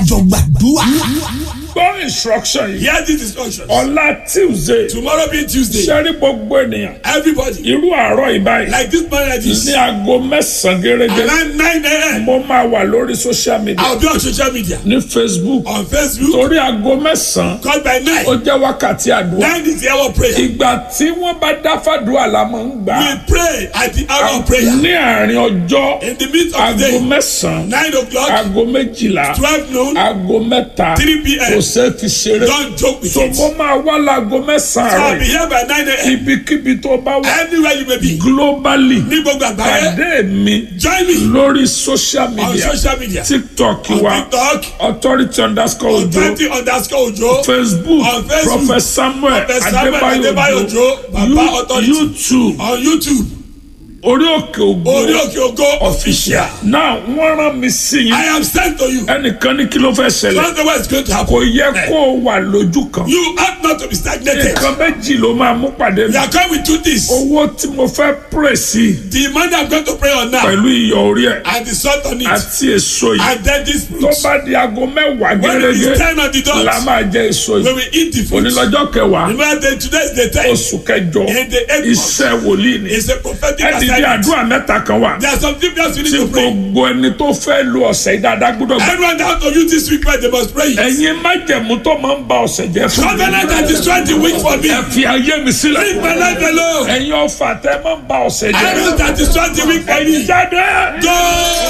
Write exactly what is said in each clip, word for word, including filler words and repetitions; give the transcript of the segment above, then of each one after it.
jọ gbàdúrà. Gbọ́ instruction yìí. Hear this instruction. Ọ̀la Tuesday. Tomorrow being Tuesday. Sẹ́rí gbogbo ènìyàn. Everybody. Irú àárọ̀ ìbáyìí. Like this man like this. Ní aago mẹ́sàn-án gẹ́gẹ́. Around nine a.m. Mo máa wà lórí social media. I'll be on social media. Ní Facebook. On Facebook. Torí aago mẹ́sàn-án. Called by nine. Ó jẹ́ wákàtí àdúrà. Nine is the hour of prayer. Ìgbà tí wọ́n bá dá fàdúrà la máa ń gbà. We pray at the hour of prayer. Ní àárín ọjọ́. In the midst of the day. Aago mẹ́sàn-án. Nine o'clock. Aago méjìlá. Twelve noon. Aago mẹ́ta. Three p.m. Kò ṣeé fi ṣeré. Don't joke with So it. mo máa wá láago mẹ́sàn-án So I'll rẹ̀. be here by nine a.m. Ibikíbi tó bá wà. Anywhere you may be. Globally. Ní gbogbo àgbáyé. Pàdé mi. Join me. Lórí social On media. social media. TikTok On wa. TikTok. Authority underscore Ojo. Authority underscore Ojo. Facebook. On Facebook. Prophet Samuel Prophet Samuel Adébáyọ̀ Ojo. Baba You- Authority. YouTube. On YouTube. Orí òkè ògo. Orí òkè ògo official. Now wọ́n rán mi sí yín. I am sent to you. Ẹnìkan ní kí ló fẹ́ ṣẹlẹ̀. Don't know what is going to happen. Kò yẹ kó o wà lójú kan. You ought not to be stagnated. Nǹkan méjì ló máa mú pàdé mi. You are coming with two things. Owó tí mo fẹ́ pray sí. The money I'm going to pray on now. Pẹ̀lú iyọ̀ orí ẹ̀. And the salt on it. Àti èso yìí. And then this fruit. Tó bá di aago mẹ́wàá When it is gẹ́gẹ́. ten on the dot. La máa jẹ èso When yìí. we eat the fruit. Onílọ́jọ́ kẹwàá. Remember that today is the tenth. Oṣù kẹjọ. In the eighth month. Iṣẹ́ wòlíì ni. It's a prophetic Ẹ dìde assignment. àdúrà mẹ́ta kan wà. There are some things you need Tí to pray. gbogbo ẹni tó fẹ́ lo ọ̀sẹ̀ yìí dáadáa gbọ́dọ̀ gbà. Everyone that have to use this week, they must pray it. Ẹ̀yin májẹ̀mú tó máa ń ba ọ̀sẹ̀ jẹ́ fún mi. Covenant that destroyed the week for me. Ẹ fi ayé mi sílẹ̀. Leave my life alone. Ẹ̀yin ọ̀fà tẹ́ máa ń ba ọ̀sẹ̀ jẹ́. Everyone that destroyed the week for Ẹ̀yin me. jáde. Go.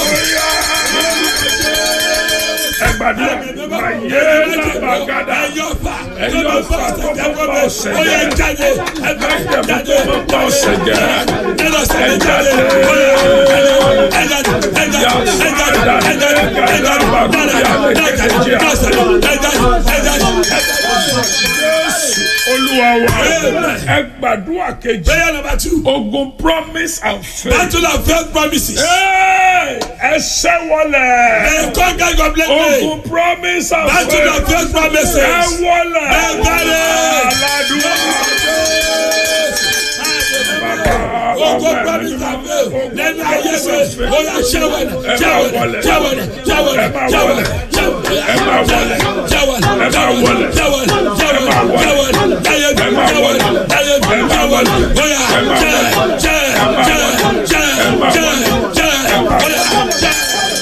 Ẹgbàdúrà ayé lábàgádà. Ẹ̀yin ọ̀fà. Ẹ̀yin ọ̀fà tó máa ń ba ọ̀sẹ̀ Ó yẹ jẹ́. jáde. Májẹ̀mú Jáde. tó máa ń ba ọ̀sẹ̀ jẹ́. Ẹ lọ sẹ́yìn jáde. Ó yẹ. Ẹ jáde. Ẹ jáde. Ẹ jáde. Ẹ jáde. Ẹ jáde. Ẹ jáde. Ẹ jáde. Ẹ jáde. Olúwa wa. Ẹ gbàdúrà kejì. Prayer number two. Ogun promise and faith. Battle of faith promises. Ẹ ṣẹ́ wọlé. Ẹ conquer completely. Ogun promise and faith. Battle of faith promises. Ẹ wọlé. Ẹ gbàdé. Aládùúgbò. Ogun promise and faith. Lẹ́nu ayé mi, ó yà ṣẹ́wọ̀lẹ̀, ṣẹ́wọ̀lẹ̀, ṣẹ́wọ̀lẹ̀, ṣẹ́wọ̀lẹ̀, ṣẹ́wọ̀lẹ̀, ṣẹ́wọ̀lẹ̀, Ẹ máa wọlé. ṣẹ́wọ̀lẹ̀, Ẹ máa wọlé. ṣẹ́wọ̀lẹ̀, ṣẹ́wọ̀lẹ̀, ṣẹ́wọ̀lẹ̀, láyé mi, Ẹ máa wọlé. ṣẹ́wọ̀lẹ̀, láyé mi, Ẹ máa wọlé. ṣẹ́wọ̀lẹ̀, ó yà Ẹ máa ṣẹ́, wọlé. ṣẹ́, Ẹ máa ṣẹ́, wọlé. ṣẹ́, Ẹ máa ṣẹ́, wọlé. ṣẹ́, ó yà ṣẹ́.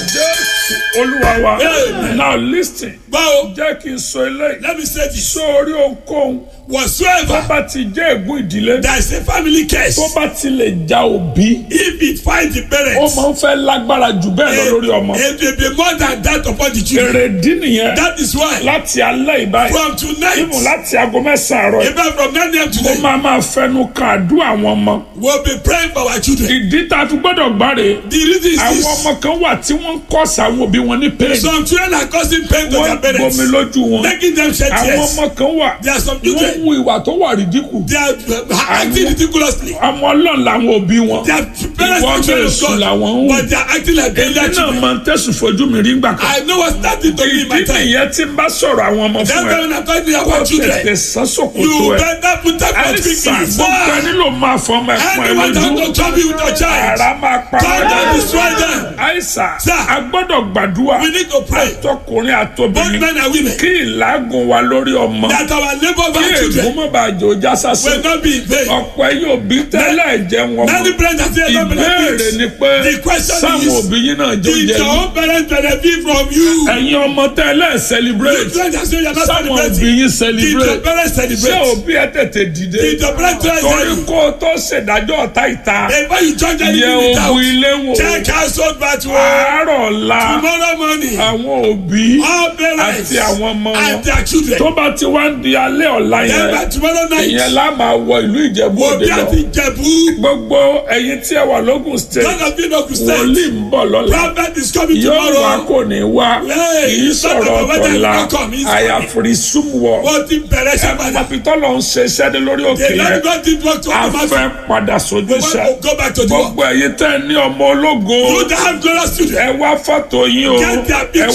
Olúwa wa. Amen. Now listen. Báwo? Jẹ́ kí n sọ eléyìí. Let me say this. Sórí ohunkóhun. Tó Whatsoever bá ti jẹ́ ègún ìdílé. there is a family curse, Tó bá ti lè ja òbí. if it finds the Ó parents, máa ń fẹ́ lágbára jù bẹ́ẹ̀ lọ lórí ọmọ. it will be more than that upon the children. Èrèdí nìyẹn. That is why Láti alẹ́ ìbáyìí. from tonight, Ìmù láti aago mẹ́sàn-án àárọ̀. even from nine a.m. Ó today, máa máa fẹnu kan àdúrà àwọn ọmọ. we'll be praying for our children. Ìdí tá a fi gbọ́dọ̀ gbáre. The reason is Àwọn this. ọmọ kan wà tí wọ́n ń kọ́sà àwọn òbí wọn ní pain. Some children are causing pain to Wọ́n their ń parents, gbomi lójú wọn. making them shed Àwọn tears. ọmọ kan wà. There are some Wọ́n children, wu ìwà tó wà rídíkù. they are uh, acting ridiculously. Àwọn ọlọ́run làwọn òbí wọn. Their parents Ìwọ are children of Jésù God, làwọn ń wù. but they are acting like Èmi failure náà children. máa ń tẹ̀sùn fojú mi rí gbà kan. I know what's starting to be in my Ìdí time. nìyẹn tí ń bá sọ̀rọ̀ àwọn ọmọ That's fún why ẹ. when I'm talking Kó about children, tètè sán sòkòtò you ẹ. better put that on Àìsàn quickly. gbogbo ẹni ló máa fọ ọmọ ẹ̀fọn ẹ Anyone that lójú. don't trouble you with your child, Ara máa pa God wọ́n. will destroy them. Àìsàn Sir. a gbọ́dọ̀ gbàdúrà. We need to pray, Àtọkùnrin both àtobìnrin. men and women, Kí ìlágùn wa lórí ọmọ. that our labor of Kí our ègún children mọ́ bá jò já sásán. will not be in vain. Ọ̀pọ̀ ẹ̀yin òbí tẹ́lẹ̀ jẹ́ wọn Many mọ́. parents are saying, Ìbéèrè ni pé The question sáwọn is, òbí yín náà jó did jẹ your yín. own parents benefit from you? Ẹ̀yin ọmọ tẹ́lẹ̀ You celebrate. parents are saying you're not Sáwọn òbí celebrating. yín Did your celebrate. parents Ṣé celebrate? òbí ẹ tètè dìde? Did your parents Torí celebrate? kó o tó ṣèdájọ́ ọ̀tá ìta. Before you judge Yẹ anything ogun without, ilé wò. check household battle. Àárọ̀ ọ̀la Tomorrow morning, àwọn òbí all parents àti àwọn ọmọ and wọn. their children, Tó bá ti wá ń di alẹ́ ọ̀la then yẹn. by tomorrow Ìyẹn night, lá máa wọ ìlú Ìjẹ̀bú we'll Òde be lọ. at Ijebu. Gbogbo ẹ̀yin tí ẹ wà lógùn state. None of you know Wòlíì Christians. ń bọ̀ lọ́la. Prophet is coming Yóò wá tomorrow. kò ní wá. Hey, Kì í it's not sọ̀rọ̀ about whether ọ̀tọ̀la. you come, it's Àyàfùrí súnmọ́. Wọ́n ti bẹ̀rẹ̀ ṣe padà. Àpapítọ́ lọ ń ṣe iṣẹ́ dé lórí òkè The Lord yẹn. God did work to A automatic. fẹ́ padà sójú We iṣẹ́. want to go back to the work. Gbogbo ẹ̀yin tẹ́ ẹ ní ọmọ ológo. You that have glorious children, Ẹ wá fọ́tò yín o. Get their Ẹ picture. wá fọ́tò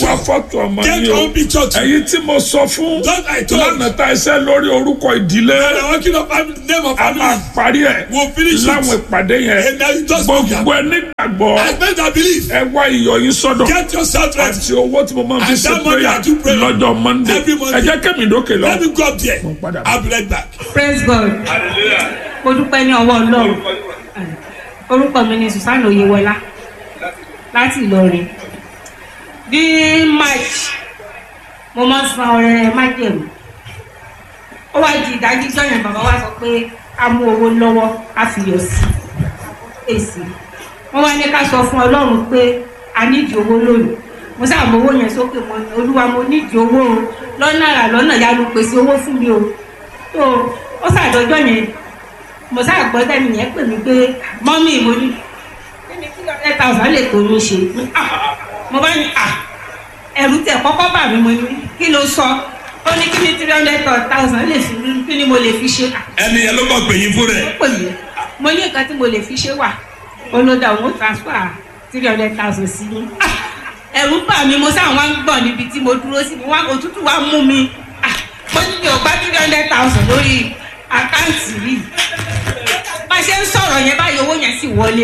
fọ́tò ọmọ Get yìí o your picture too. ẹ̀yin tí mo sọ fún Don't I told you. lánàá ta ẹsẹ̀ lórí orúkọ ìdílé And I'm working on family, name of a máa family. parí ẹ̀ We'll finish it. láwọn ìpàdé yẹn And now you just gbogbo ẹ nígbàgbọ́ I beg and believe. ẹ wá iyọ̀ yín sọ́dọ̀ Get yourself ready. àti owó tí mo máa fi And ṣe that money prayer I do pray lọ́jọ́ Monday every Monday. ẹ jẹ́ kẹ́mi lókè lọ. Let me go up there. padà bọ̀. I'll be right back. Praise God. Mo dúpẹ́ ní ọwọ́ Ọlọ́run. Orúkọ mi ni Susanna Oyewọlá láti Ìlọrin. Bí March, mo máa ń san ọrẹ májèlú. Ó wá di ìdájí jọ́yìn bàbá wa sọ pé a mú owó lọ́wọ́ a fi yọ̀ sí èsì. Wọ́n wá ní ká sọ fún Ọlọ́run pé a nídìí owó lónìí. Mo sáà mọ owó yẹn sókè mọ́ ni Olúwa mo nídìí owó o lọ́nà àrà lọ́nà ìyá ló pèsè owó fún mi o. Tó ó ṣàdọ́jọ́ yẹn mo sáà gbọ́ tẹ́mi yẹn pè mí pé mọ́mí mo ní kíni kí lọ́dẹ́ thousand lè tó mi ṣe. Mo bá ní ẹ̀rù tẹ̀ kọ́kọ́ bà mí mo ní kí ló sọ ó ní kí ni three hundred thousand lè fi kí ni mo lè fi ṣe. Ẹni yẹn ló kọ́ pè yín fún rẹ̀. Ó pè mí mo ní nǹkan tí mo lè fi ṣe wà olódà òun transfer three hundred thousand sí mi. Ẹ̀rù bà mí mo sáà wá ń gbọ̀n níbi tí mo dúró sí mi wá òtútù wá mú mi mo ní mi ò gbá three hundred thousand lórí àkáǹtì yìí bá a ṣe ń sọ̀rọ̀ yẹn báyìí owó yẹn sì wọlé.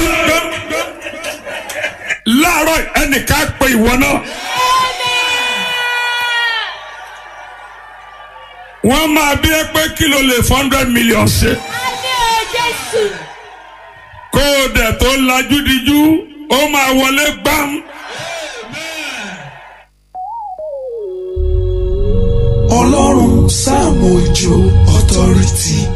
láàárọ̀ ẹnìkan pe ìwọ náà. wọ́n máa bí ẹ pé kí ló lè four hundred million ṣe. kó o dẹ̀ tó lajú dijú ó máa wọlé gbám. Ọlọ́run Sáàmù Òjó authority.